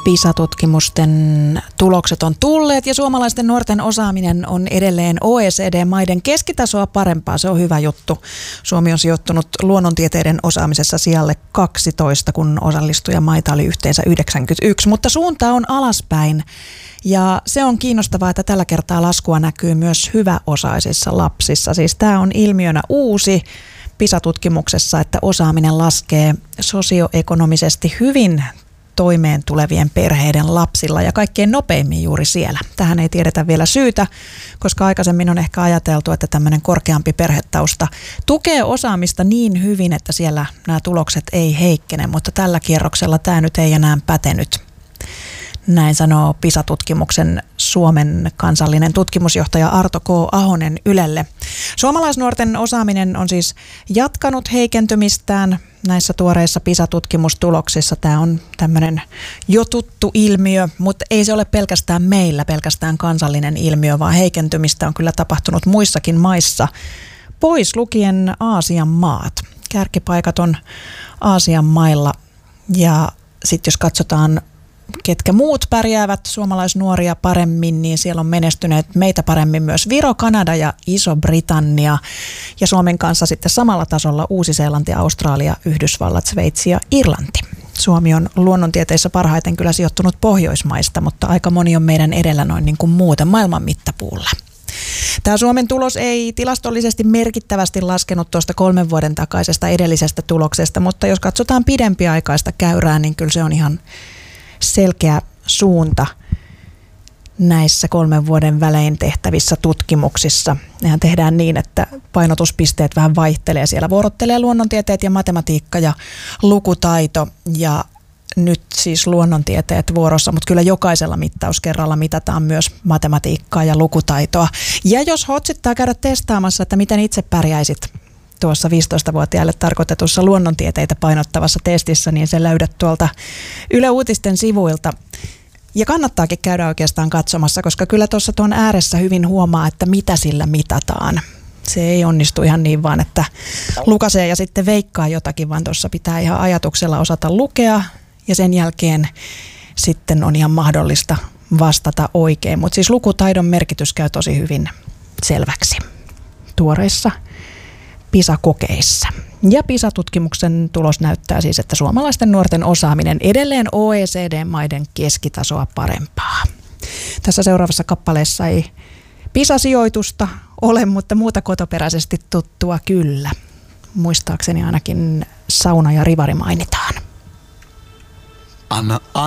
PISA-tutkimusten tulokset on tulleet ja suomalaisten nuorten osaaminen on edelleen OECD-maiden keskitasoa parempaa. Se on hyvä juttu. Suomi on sijoittunut luonnontieteiden osaamisessa sijalle 12, kun osallistujamaita oli yhteensä 91, mutta suunta on alaspäin. Ja se on kiinnostavaa, että tällä kertaa laskua näkyy myös hyväosaisissa lapsissa. Siis tämä on ilmiönä uusi PISA-tutkimuksessa, että osaaminen laskee sosioekonomisesti hyvin toimeen tulevien perheiden lapsilla ja kaikkein nopeimmin juuri siellä. Tähän ei tiedetä vielä syytä, koska aikaisemmin on ehkä ajateltu, että tämmöinen korkeampi perhetausta tukee osaamista niin hyvin, että siellä nämä tulokset ei heikkene, mutta tällä kierroksella tämä nyt ei enää pätenyt. Näin sanoo PISA-tutkimuksen Suomen kansallinen tutkimusjohtaja Arto K. Ahonen Ylelle. Suomalaisnuorten osaaminen on siis jatkanut heikentymistään näissä tuoreissa PISA-tutkimustuloksissa. Tämä on tämmöinen jo tuttu ilmiö, mutta ei se ole pelkästään meillä, pelkästään kansallinen ilmiö, vaan heikentymistä on kyllä tapahtunut muissakin maissa, pois lukien Aasian maat. Kärkipaikat on Aasian mailla ja sitten jos katsotaan ketkä muut pärjäävät suomalaisnuoria paremmin, niin siellä on menestyneet meitä paremmin myös Viro, Kanada ja Iso-Britannia. Ja Suomen kanssa sitten samalla tasolla Uusi-Seelanti, Australia, Yhdysvallat, Sveitsi ja Irlanti. Suomi on luonnontieteissä parhaiten kyllä sijoittunut Pohjoismaista, mutta aika moni on meidän edellä noin niin kuin muuten maailman mittapuulla. Tämä Suomen tulos ei tilastollisesti merkittävästi laskenut tuosta 3 vuoden takaisesta edellisestä tuloksesta, mutta jos katsotaan pidempiaikaista käyrää, niin kyllä se on ihan selkeä suunta näissä 3 vuoden välein tehtävissä tutkimuksissa. Nehän tehdään niin, että painotuspisteet vähän vaihtelee. Siellä vuorottelee luonnontieteet ja matematiikka ja lukutaito ja nyt siis luonnontieteet vuorossa, mutta kyllä jokaisella mittauskerralla mitataan myös matematiikkaa ja lukutaitoa. Ja jos hotsittaa käydä testaamassa, että miten itse pärjäisit tuossa 15-vuotiaille tarkoitetussa luonnontieteitä painottavassa testissä, niin se löydät tuolta Yle Uutisten sivuilta. Ja kannattaakin käydä oikeastaan katsomassa, koska kyllä tuossa tuon ääressä hyvin huomaa, että mitä sillä mitataan. Se ei onnistu ihan niin vaan, että lukasee ja sitten veikkaa jotakin, vaan tuossa pitää ihan ajatuksella osata lukea ja sen jälkeen sitten on ihan mahdollista vastata oikein. Mutta siis lukutaidon merkitys käy tosi hyvin selväksi tuoreissa PISA-kokeissa. Ja PISA-tutkimuksen tulos näyttää siis, että suomalaisten nuorten osaaminen edelleen OECD-maiden keskitasoa parempaa. Tässä seuraavassa kappaleessa ei PISA-sijoitusta ole, mutta muuta kotoperäisesti tuttua kyllä. Muistaakseni ainakin sauna ja rivari mainitaan.